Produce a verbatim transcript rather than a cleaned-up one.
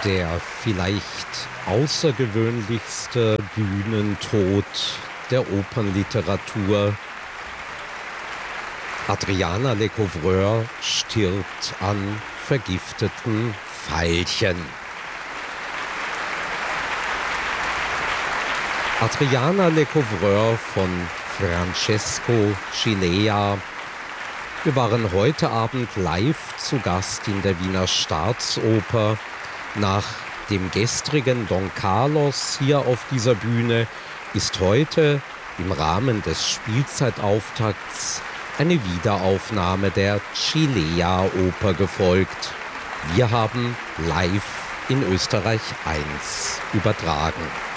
Der vielleicht außergewöhnlichste Bühnentod der Opernliteratur. Adriana Lecouvreur stirbt an vergifteten Veilchen. Adriana Lecouvreur von Francesco Cilea. Wir waren heute Abend live zu Gast in der Wiener Staatsoper. Nach dem gestrigen Don Carlos hier auf dieser Bühne ist heute im Rahmen des Spielzeitauftakts eine Wiederaufnahme der Cilea-Oper gefolgt. Wir haben live in Österreich eins übertragen.